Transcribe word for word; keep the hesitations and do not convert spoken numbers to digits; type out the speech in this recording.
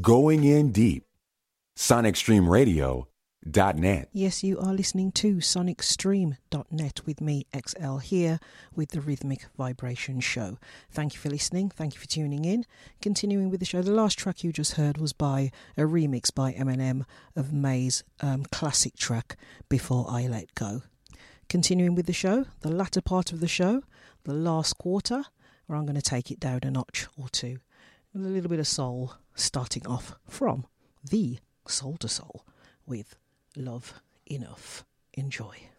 Going in deep. Sonic Stream Radio dot net. Yes, you are listening to Sonic Stream dot net with me, X L, here with the Rhythmic Vibration Show. Thank you for listening. Thank you for tuning in. Continuing with the show, the last track you just heard was by a remix by Eminem of May's um, classic track, Before I Let Go. Continuing with the show, the latter part of the show, the last quarter, where I'm going to take it down a notch or two. With a little bit of soul, starting off from the Soul to Soul with Love Enough. Enjoy.